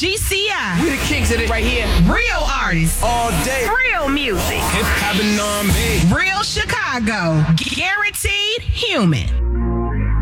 GCI. We the kings of it right here. Real artists. All day. Real music. Hip hop and R&B. Real Chicago. Guaranteed human.